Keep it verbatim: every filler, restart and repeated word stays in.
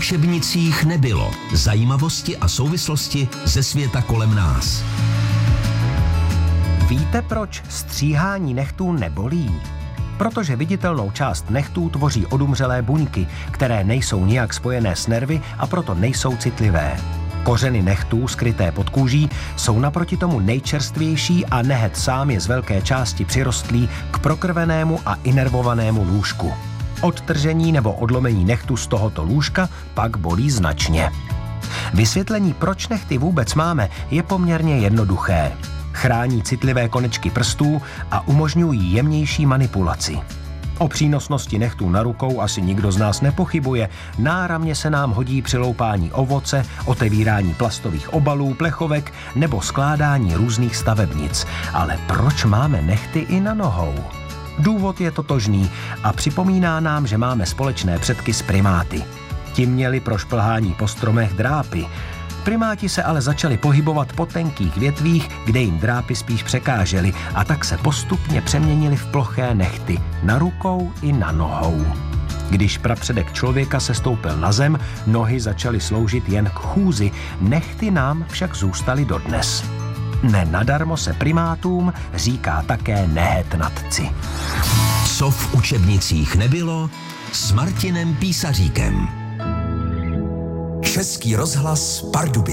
učebnicích nebylo. Zajímavosti a souvislosti ze světa kolem nás. Víte, proč stříhání nechtů nebolí? Protože viditelnou část nechtů tvoří odumřelé buňky, které nejsou nijak spojené s nervy a proto nejsou citlivé. Kořeny nechtů skryté pod kůží jsou naproti tomu nejčerstvější a nehet sám je z velké části přirostlý k prokrvenému a inervovanému lůžku. Odtržení nebo odlomení nechtu z tohoto lůžka pak bolí značně. Vysvětlení, proč nechty vůbec máme, je poměrně jednoduché. Chrání citlivé konečky prstů a umožňují jemnější manipulaci. O přínosnosti nechtů na rukou asi nikdo z nás nepochybuje. Náramně se nám hodí při loupání ovoce, otevírání plastových obalů, plechovek nebo skládání různých stavebnic. Ale proč máme nechty i na nohou? Důvod je totožný a připomíná nám, že máme společné předky s primáty. Ti měli pro šplhání po stromech drápy. Primáti se ale začali pohybovat po tenkých větvích, kde jim drápy spíš překážely, a tak se postupně přeměnili v ploché nechty, na rukou i na nohou. Když prapředek člověka se stoupil na zem, nohy začaly sloužit jen k chůzi, nechty nám však zůstaly dodnes. Nenadarmo se primátům říká také nehetnatci. Co v učebnicích nebylo, s Martinem Písaříkem. Český rozhlas Pardubice.